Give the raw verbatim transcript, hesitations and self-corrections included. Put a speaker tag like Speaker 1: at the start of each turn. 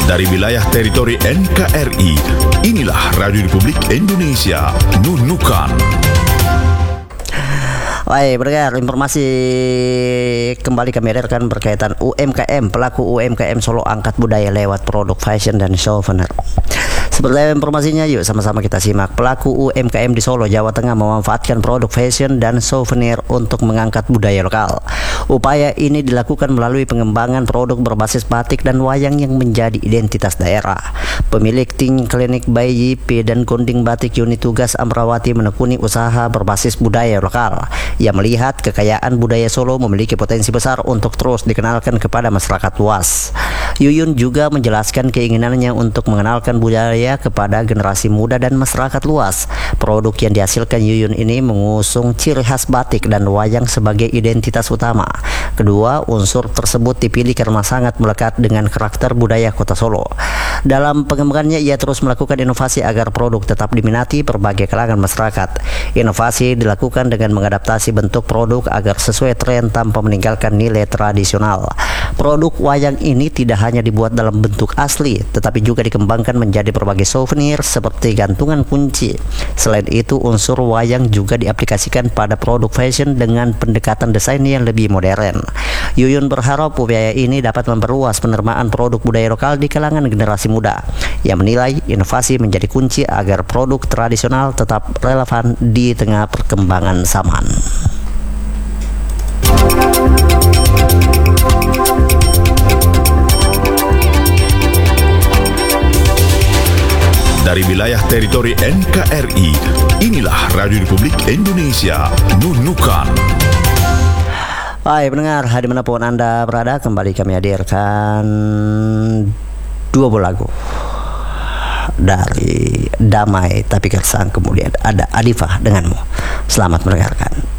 Speaker 1: Dari wilayah teritori N K R I, inilah Radio Republik Indonesia, Nunukan.
Speaker 2: Baik, berdengar informasi kembali kami hadirkan berkaitan U M K M. Pelaku U M K M Solo angkat budaya lewat produk fashion dan souvenir. Seperti informasinya, yuk sama-sama kita simak. Pelaku U M K M di Solo, Jawa Tengah memanfaatkan produk fashion dan souvenir untuk mengangkat budaya lokal. Upaya ini dilakukan melalui pengembangan produk berbasis batik dan wayang yang menjadi identitas daerah. Pemilik Ting Klinik Bayi Y P dan Gonding Batik Unit Tugas Amrawati menekuni usaha berbasis budaya lokal. Ia melihat kekayaan budaya Solo memiliki potensi besar untuk terus dikenalkan kepada masyarakat luas. Yuyun juga menjelaskan keinginannya untuk mengenalkan budaya kepada generasi muda dan masyarakat luas. Produk yang dihasilkan Yuyun ini mengusung ciri khas batik dan wayang sebagai identitas utama. Kedua unsur tersebut dipilih karena sangat melekat dengan karakter budaya kota Solo. Dalam pengembangannya, ia terus melakukan inovasi agar produk tetap diminati berbagai kalangan masyarakat. Inovasi dilakukan dengan mengadaptasi bentuk produk agar sesuai tren tanpa meninggalkan nilai tradisional. Produk wayang ini tidak hanya dibuat dalam bentuk asli, tetapi juga dikembangkan menjadi berbagai souvenir seperti gantungan kunci. Selain itu, unsur wayang juga diaplikasikan pada produk fashion dengan pendekatan desain yang lebih modern. Yuyun berharap upaya ini dapat memperluas penerimaan produk budaya lokal di kalangan generasi muda. Ia menilai inovasi menjadi kunci agar produk tradisional tetap relevan di tengah perkembangan zaman.
Speaker 1: Dari wilayah teritori N K R I, inilah Radio Republik Indonesia, Nunukan.
Speaker 2: Hai pendengar, dimanapun Anda berada, kembali kami hadirkan dua buah lagu dari Damai Tapi Gersang, kemudian ada Adifah Denganmu. Selamat mendengarkan.